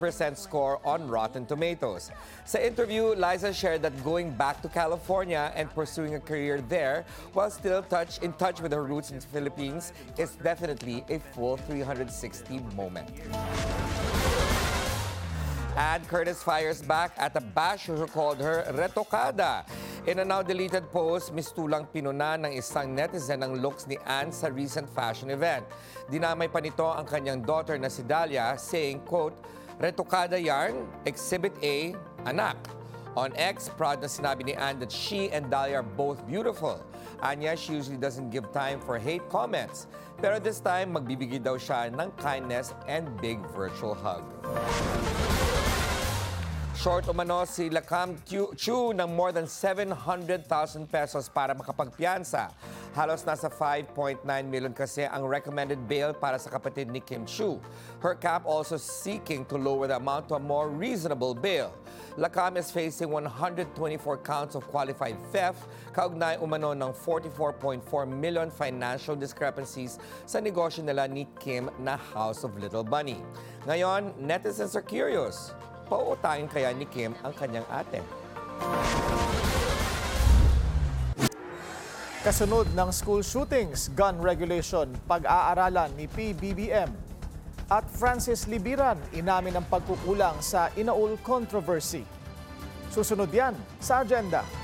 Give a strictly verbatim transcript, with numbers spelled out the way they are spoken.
percent score on Rotten Tomatoes. Sa interview, Liza shared that going back to California and pursuing a career there while still touch, in touch with her roots in the Philippines is definitely a full three hundred sixty moment. And Curtis fires back at a basher who called her retokada. In a now-deleted post, mistulang pinuna ng isang netizen ang looks ni Anne sa recent fashion event. Dinamay pa nito ang kanyang daughter na si Dahlia, saying, quote, retokada yarn, Exhibit A, anak. On X, proud na sinabi ni Anne that she and Dahlia are both beautiful. Anya, she usually doesn't give time for hate comments. Pero this time, magbibigay daw siya ng kindness and big virtual hug. Short umano si Lacam Chu ng more than seven hundred thousand pesos para makapagpiyansa. Halos nasa five point nine million kasi ang recommended bail para sa kapatid ni Kim Chu. Her camp also seeking to lower the amount to a more reasonable bail. Lacam is facing one hundred twenty-four counts of qualified theft, kaugnay umano ng forty-four point four million financial discrepancies sa negosyo nila ni Kim na House of Little Bunny. Ngayon, netizens are curious. Pauutahin kaya ni Kim ang kanyang ate. Kasunod ng school shootings, gun regulation, pag-aaralan ni P B B M. At Francis Libiran, inamin ang pagkukulang sa Inaul controversy. Susunod yan sa agenda.